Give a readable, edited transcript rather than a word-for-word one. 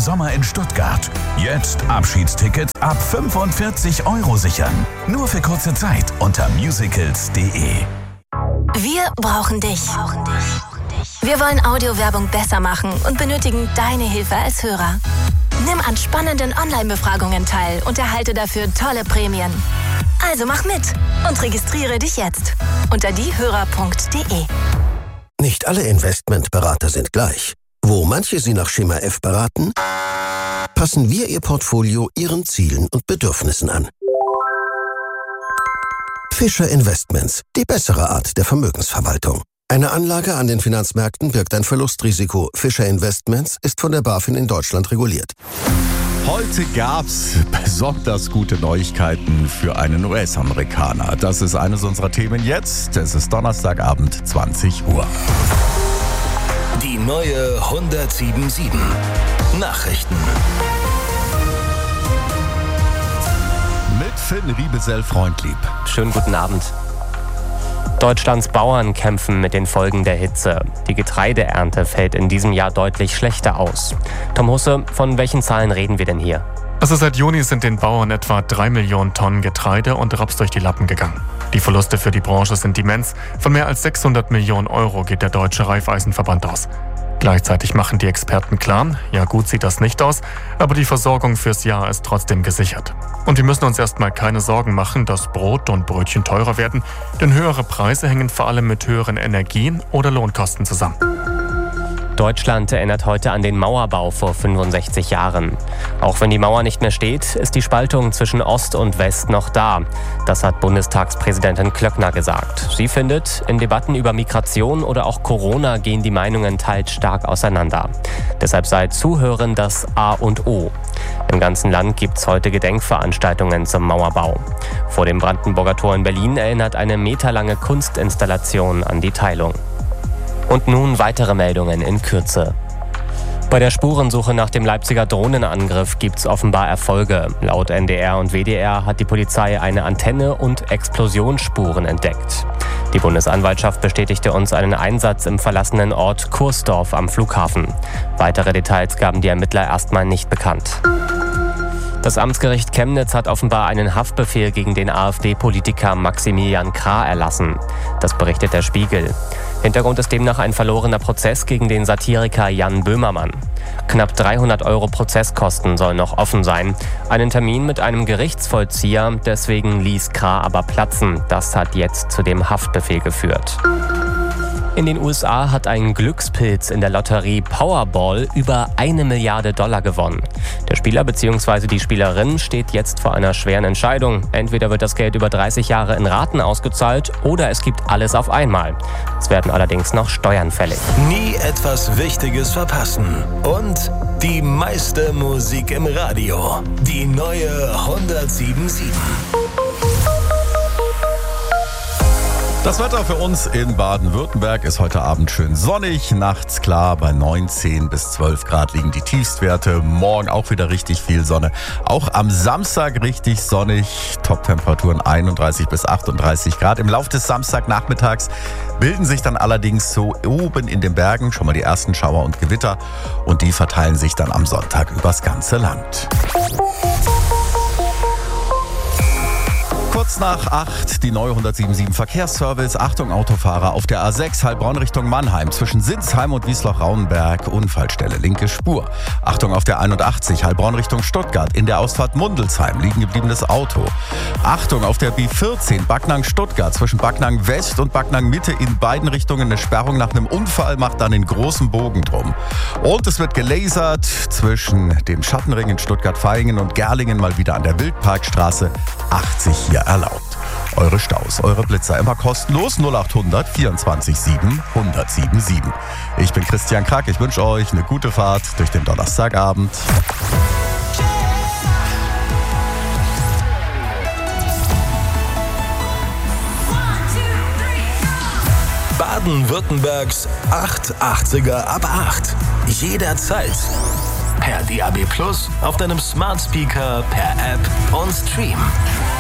Sommer in Stuttgart. Jetzt Abschiedstickets ab 45 € sichern. Nur für kurze Zeit unter musicals.de. Wir brauchen dich. Wir wollen Audiowerbung besser machen und benötigen deine Hilfe als Hörer. Nimm an spannenden Online-Befragungen teil und erhalte dafür tolle Prämien. Also mach mit und registriere dich jetzt unter diehörer.de. Nicht alle Investmentberater sind gleich. Wo manche Sie nach Schema F beraten, passen wir Ihr Portfolio Ihren Zielen und Bedürfnissen an. Fischer Investments, die bessere Art der Vermögensverwaltung. Eine Anlage an den Finanzmärkten birgt ein Verlustrisiko. Fischer Investments ist von der BaFin in Deutschland reguliert. Heute gab's besonders gute Neuigkeiten für einen US-Amerikaner. Das ist eines unserer Themen jetzt. Es ist Donnerstagabend, 20 Uhr. Die neue 107.7 Nachrichten. Mit Finn Riebesell-Freundlieb. Schönen guten Abend. Deutschlands Bauern kämpfen mit den Folgen der Hitze. Die Getreideernte fällt in diesem Jahr deutlich schlechter aus. Tom Husse, von welchen Zahlen reden wir denn hier? Also seit Juni sind den Bauern etwa 3 Millionen Tonnen Getreide und Raps durch die Lappen gegangen. Die Verluste für die Branche sind immens. Von mehr als 600 Millionen € geht der Deutsche Raiffeisenverband aus. Gleichzeitig machen die Experten klar, ja gut sieht das nicht aus, aber die Versorgung fürs Jahr ist trotzdem gesichert. Und wir müssen uns erstmal keine Sorgen machen, dass Brot und Brötchen teurer werden, denn höhere Preise hängen vor allem mit höheren Energien oder Lohnkosten zusammen. Deutschland erinnert heute an den Mauerbau vor 65 Jahren. Auch wenn die Mauer nicht mehr steht, ist die Spaltung zwischen Ost und West noch da. Das hat Bundestagspräsidentin Klöckner gesagt. Sie findet, in Debatten über Migration oder auch Corona gehen die Meinungen teils stark auseinander. Deshalb sei Zuhören das A und O. Im ganzen Land gibt es heute Gedenkveranstaltungen zum Mauerbau. Vor dem Brandenburger Tor in Berlin erinnert eine meterlange Kunstinstallation an die Teilung. Und nun weitere Meldungen in Kürze. Bei der Spurensuche nach dem Leipziger Drohnenangriff gibt es offenbar Erfolge. Laut NDR und WDR hat die Polizei eine Antenne und Explosionsspuren entdeckt. Die Bundesanwaltschaft bestätigte uns einen Einsatz im verlassenen Ort Kursdorf am Flughafen. Weitere Details gaben die Ermittler erstmal nicht bekannt. Das Amtsgericht Chemnitz hat offenbar einen Haftbefehl gegen den AfD-Politiker Maximilian Krah erlassen. Das berichtet der Spiegel. Hintergrund ist demnach ein verlorener Prozess gegen den Satiriker Jan Böhmermann. Knapp 300 € Prozesskosten sollen noch offen sein. Einen Termin mit einem Gerichtsvollzieher, deswegen ließ Krah aber platzen. Das hat jetzt zu dem Haftbefehl geführt. In den USA hat ein Glückspilz in der Lotterie Powerball über $1 Milliarde gewonnen. Der Spieler bzw. die Spielerin steht jetzt vor einer schweren Entscheidung. Entweder wird das Geld über 30 Jahre in Raten ausgezahlt oder es gibt alles auf einmal. Es werden allerdings noch Steuern fällig. Nie etwas Wichtiges verpassen. Und die meiste Musik im Radio. Die neue 107.7. Das Wetter für uns in Baden-Württemberg ist heute Abend schön sonnig, nachts klar, bei 19 bis 12 Grad liegen die Tiefstwerte. Morgen auch wieder richtig viel Sonne. Auch am Samstag richtig sonnig, Top-Temperaturen 31 bis 38 Grad. Im Laufe des Samstagnachmittags bilden sich dann allerdings so oben in den Bergen schon mal die ersten Schauer und Gewitter und die verteilen sich dann am Sonntag übers ganze Land. Kurz nach 8 die neue 107.7 Verkehrsservice. Achtung Autofahrer auf der A6 Heilbronn Richtung Mannheim. Zwischen Sinsheim und Wiesloch-Raunberg Unfallstelle, linke Spur. Achtung auf der 81 Heilbronn Richtung Stuttgart. In der Ausfahrt Mundelsheim liegen gebliebenes Auto. Achtung auf der B14 Backnang-Stuttgart. Zwischen Backnang West und Backnang Mitte in beiden Richtungen eine Sperrung nach einem Unfall, macht dann den großen Bogen drum. Und es wird gelasert zwischen dem Schattenring in Stuttgart-Vaihingen und Gerlingen mal wieder an der Wildparkstraße. 80 hier erlaubt. Eure Staus, eure Blitzer immer kostenlos 0800 24 7 1077. Ich bin Christian Krack, ich wünsche euch eine gute Fahrt durch den Donnerstagabend. Baden-Württembergs 880er ab 8. Jederzeit. Per DAB+, auf deinem Smart Speaker, per App und Stream.